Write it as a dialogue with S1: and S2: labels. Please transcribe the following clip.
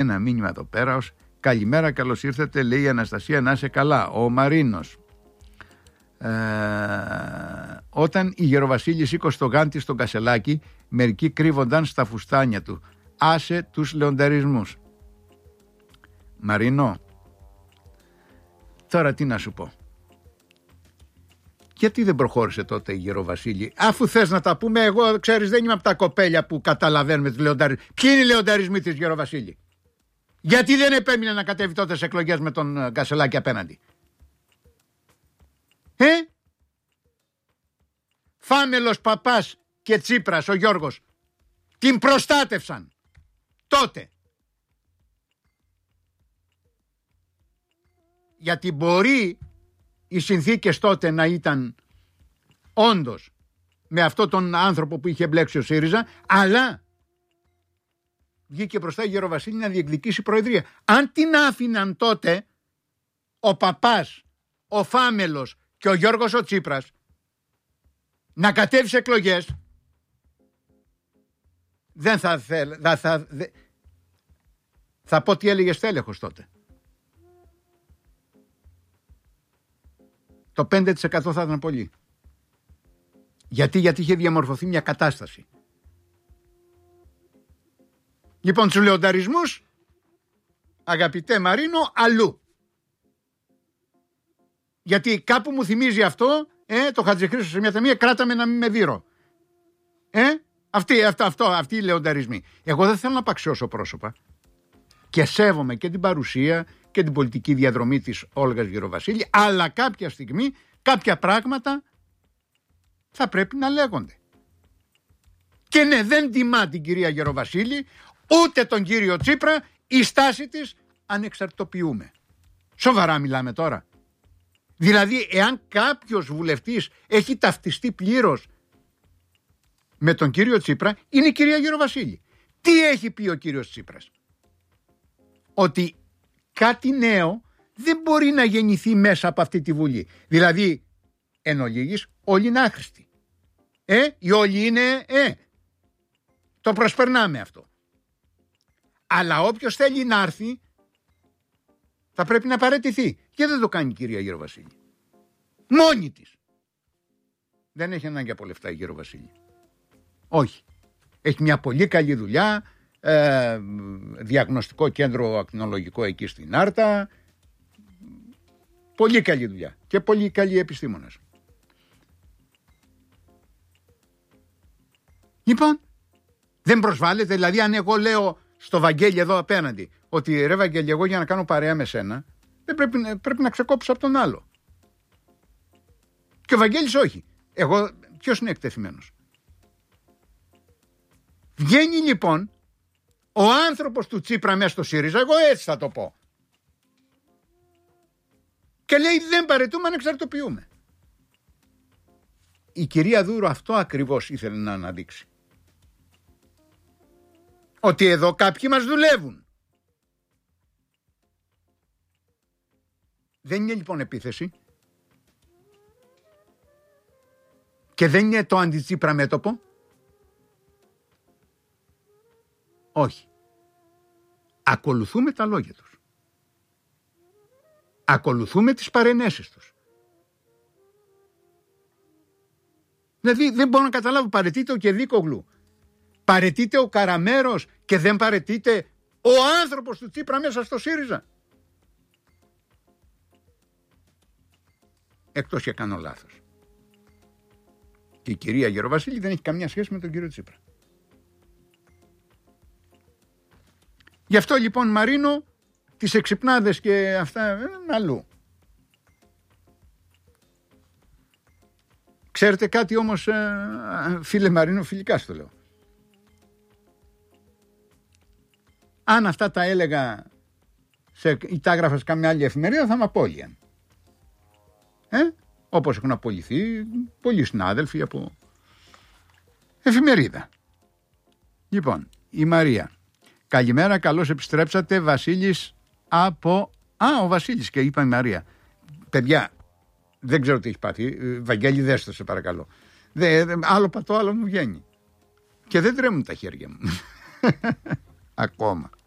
S1: ένα μήνυμα εδώ πέρα ως καλημέρα, καλώς ήρθατε, λέει η Αναστασία, να είσαι καλά. Ο Μαρίνος. Όταν η Γεροβασίλη σήκωσε το γάντι στον Κασελάκη, μερικοί κρύβονταν στα φουστάνια του. Άσε τους λεονταρισμούς. Μαρίνο, τώρα τι να σου πω. Γιατί δεν προχώρησε τότε η Γεροβασίλη? Αφού θες να τα πούμε, εγώ ξέρεις δεν είμαι από τα κοπέλια που καταλαβαίνουμε τους λεονταρισμούς. Ποιοι είναι οι λεονταρισμοί της Γεροβασίλη? Γιατί δεν επέμεινε να κατέβει τότε σε εκλογές με τον Κασελάκη απέναντι? Φάμελος, Παπάς και Τσίπρας, ο Γιώργος, την προστάτευσαν τότε. Γιατί μπορεί οι συνθήκες τότε να ήταν όντως με αυτόν τον άνθρωπο που είχε μπλέξει ο ΣΥΡΙΖΑ, αλλά βγήκε μπροστά η Γεροβασίλη να διεκδικήσει προεδρία. Αν την άφηναν τότε ο Παπάς, ο Φάμελος και ο Γιώργος ο Τσίπρας να κατέβει σε εκλογές, δεν θα πω τι έλεγε στέλεχος τότε. Το 5% θα ήταν πολύ. Γιατί είχε διαμορφωθεί μια κατάσταση. Λοιπόν, τους λεονταρισμούς, αγαπητέ Μαρίνο, αλλού. Γιατί κάπου μου θυμίζει αυτό, το Χατζηχρήστο σε μια ταμεία, κράταμε να μην με δείρω. Αυτοί οι λεονταρισμοί. Εγώ δεν θέλω να απαξιώσω πρόσωπα και σέβομαι και την παρουσία και την πολιτική διαδρομή της Όλγας Γεροβασίλη, αλλά κάποια στιγμή κάποια πράγματα θα πρέπει να λέγονται. Και ναι, δεν τιμά την κυρία Γεροβασίλη ούτε τον κύριο Τσίπρα η στάση της ανεξαρτητοποιούμε. Σοβαρά μιλάμε τώρα. Δηλαδή, εάν κάποιος βουλευτής έχει ταυτιστεί πλήρως με τον κύριο Τσίπρα, είναι η κυρία Γεροβασίλη. Τι έχει πει ο κύριος Τσίπρας? Ότι κάτι νέο δεν μπορεί να γεννηθεί μέσα από αυτή τη Βουλή. Δηλαδή, εν ολίγης, όλοι είναι άχρηστοι. Οι όλοι είναι, το προσπερνάμε αυτό. Αλλά όποιος θέλει να έρθει, θα πρέπει να παραιτηθεί. Και δεν το κάνει η κυρία Γεροβασίλη. Μόνη της. Δεν έχει ανάγκη από λεφτά η Γεροβασίλη. Όχι. Έχει μια πολύ καλή δουλειά, διαγνωστικό κέντρο ακτινολογικό εκεί στην Άρτα. Πολύ καλή δουλειά και πολύ καλή επιστήμονας. Δεν προσβάλλεται. Δηλαδή, αν εγώ λέω στο Βαγγέλη εδώ απέναντι ότι ρε Βαγγέλη, εγώ για να κάνω παρέα με σένα δεν πρέπει να ξεκόψω από τον άλλο. Και ο Βαγγέλης όχι. Εγώ ποιος είναι εκτεθειμένος? Βγαίνει λοιπόν ο άνθρωπος του Τσίπρα μέσα στο ΣΥΡΙΖΑ, εγώ έτσι θα το πω, και λέει δεν παραιτούμε, ανεξαρτητοποιούμε. Η κυρία Δούρο αυτό ακριβώς ήθελε να αναδείξει. Ότι εδώ κάποιοι μας δουλεύουν. Δεν είναι λοιπόν επίθεση και δεν είναι το αντιτσίπρα μέτωπο. Όχι. Ακολουθούμε τα λόγια τους. Ακολουθούμε τις παρενέσεις τους. Δηλαδή δεν μπορώ να καταλάβω, παραιτείται ο Κεδίκογλου, παραιτείται ο Καραμέρος και δεν παραιτείται ο άνθρωπος του Τσίπρα μέσα στο ΣΥΡΙΖΑ. Εκτός και κάνω λάθος. Και η κυρία Γεροβασίλη δεν έχει καμιά σχέση με τον κύριο Τσίπρα. Γι' αυτό λοιπόν, Μαρίνο, τις εξυπνάδες και αυτά αλλού. Ξέρετε κάτι όμως, φίλε Μαρίνο, φιλικά στο λέω. Αν αυτά τα έλεγα ή τα έγραφα σε καμιά άλλη εφημερίδα θα με απόλυαν. Όπως έχουν απολυθεί πολλοί συνάδελφοι από εφημερίδα. Λοιπόν, η Μαρία. Καλημέρα, καλώς επιστρέψατε. Βασίλης από... ο Βασίλης και είπα η Μαρία. Παιδιά, δεν ξέρω τι έχει πάθει. Βαγγέλη, δέστε σε παρακαλώ. Άλλο πατώ, άλλο μου βγαίνει. Και δεν τρέμουν τα χέρια μου. Ακόμα.